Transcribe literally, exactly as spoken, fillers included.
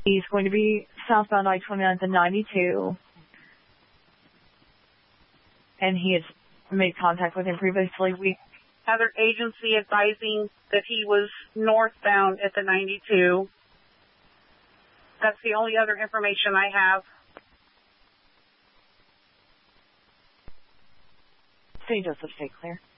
He's going to be southbound I twenty-nine and ninety-two. And he has made contact with him previously. We Other agency advising that he was northbound at the ninety-two. That's the only other information I have. Saint Joseph, stay clear.